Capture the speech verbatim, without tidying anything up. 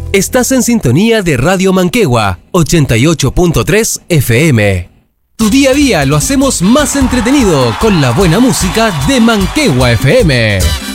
Estás en sintonía de Radio Manquehue, ochenta y ocho punto tres F M. Tu día a día lo hacemos más entretenido con la buena música de Manquehue F M.